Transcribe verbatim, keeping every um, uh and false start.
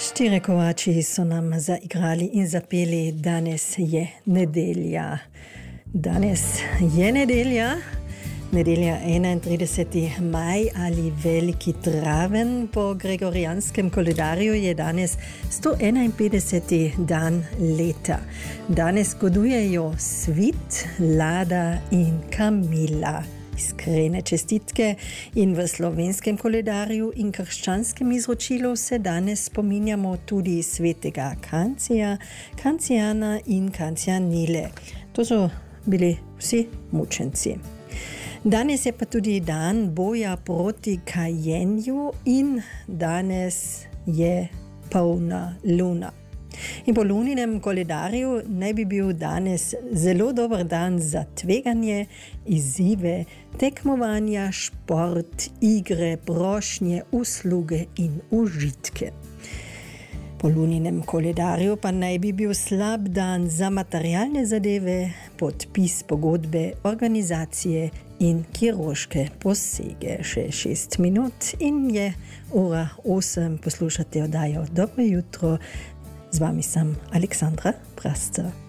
Štiri kovači so nam zaigrali in zapeli Danes je nedelja. Danes je nedelja, nedelja enaintrideseti maj ali veliki traven. Po gregorijanskem koledarju je danes sto enainpetdeseti dan leta. Danes godujejo Svit, Lada in Kamila. Iskrene čestitke in v slovenskem koledarju in krščanskem izročilu se danes spominjamo tudi svetega Kancija, Kancijana in Kancijanile. To so bili vsi mučenci. Danes je pa tudi dan boja proti kajenju in danes je polna luna. In po luninem koledarju naj bi bil danes zelo dober dan za tveganje, izzive, tekmovanja, šport, igre, prošnje, usluge in užitke. Po luninem koledarju pa naj bi bil slab dan za materialne zadeve, podpis pogodbe, organizacije in kirurške posege. Še šest minut in je ura osem, poslušate oddajo Dobro jutro. Z vami sem Aleksandra Prasca.